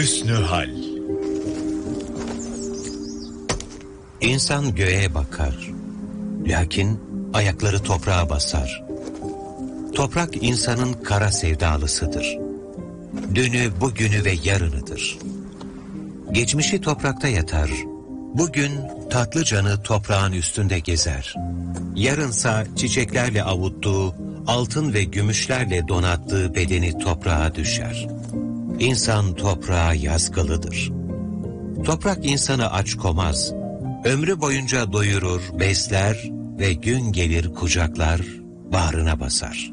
Hüsnü hal. İnsan göğe bakar, lakin ayakları toprağa basar. Toprak insanın kara sevdalısıdır. Dünü, bugünü ve yarınıdır. Geçmişi toprakta yatar, bugün tatlı canı toprağın üstünde gezer. Yarınsa çiçeklerle avuttuğu, altın ve gümüşlerle donattığı bedeni toprağa düşer. İnsan toprağa yazgılıdır. Toprak insanı aç komaz, ömrü boyunca doyurur, besler ve gün gelir kucaklar, bağrına basar.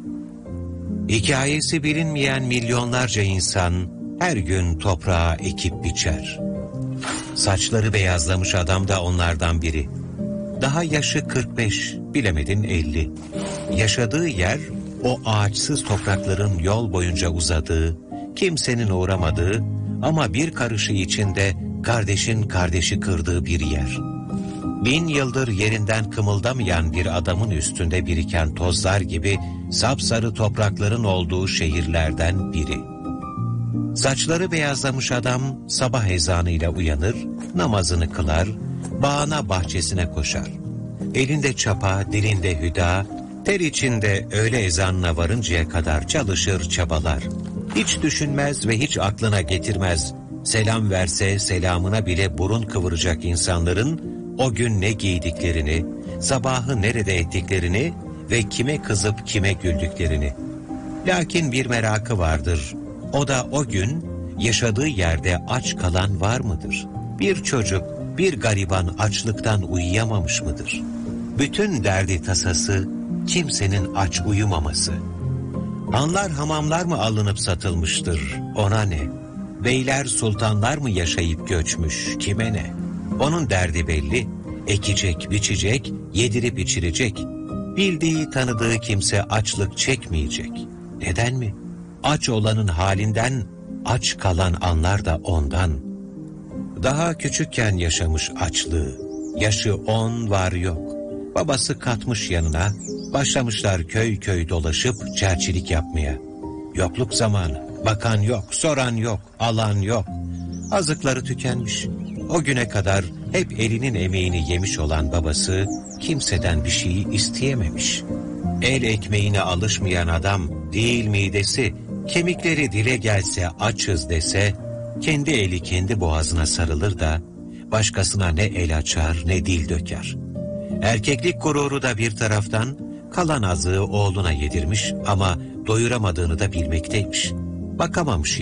Hikayesi bilinmeyen milyonlarca insan her gün toprağa ekip biçer. Saçları beyazlamış adam da onlardan biri. Daha yaşı 45, bilemedin 50. Yaşadığı yer o ağaçsız toprakların yol boyunca uzadığı, kimsenin uğramadığı ama bir karışı içinde kardeşin kardeşi kırdığı bir yer. 1000 yıldır yerinden kımıldamayan bir adamın üstünde biriken tozlar gibi sapsarı toprakların olduğu şehirlerden biri. Saçları beyazlamış adam sabah ezanıyla uyanır, namazını kılar, bağına bahçesine koşar. Elinde çapa, dilinde hüda, ter içinde öğle ezanına varıncaya kadar çalışır, çabalar. Hiç düşünmez ve hiç aklına getirmez. Selam verse selamına bile burun kıvıracak insanların o gün ne giydiklerini, sabahı nerede ettiklerini ve kime kızıp kime güldüklerini. Lakin bir merakı vardır. O da o gün yaşadığı yerde aç kalan var mıdır? Bir çocuk, bir gariban açlıktan uyuyamamış mıdır? Bütün derdi tasası kimsenin aç uyumaması. Hanlar hamamlar mı alınıp satılmıştır, ona ne? Beyler sultanlar mı yaşayıp göçmüş, kime ne? Onun derdi belli, ekecek, biçecek, yedirip içirecek. Bildiği, tanıdığı kimse açlık çekmeyecek. Neden mi? Aç olanın halinden, aç kalan anlar da ondan. Daha küçükken yaşamış açlığı, yaşı 10 var yok. Babası katmış yanına, başlamışlar köy köy dolaşıp çerçilik yapmaya. Yokluk zamanı, bakan yok, soran yok, alan yok. Azıkları tükenmiş. O güne kadar hep elinin emeğini yemiş olan babası kimseden bir şeyi isteyememiş. El ekmeğine alışmayan adam değil midesi, kemikleri dile gelse açız dese, kendi eli kendi boğazına sarılır da başkasına ne el açar ne dil döker. Erkeklik gururu da bir taraftan, kalan azığı oğluna yedirmiş ama doyuramadığını da bilmekteymiş. Bakamamış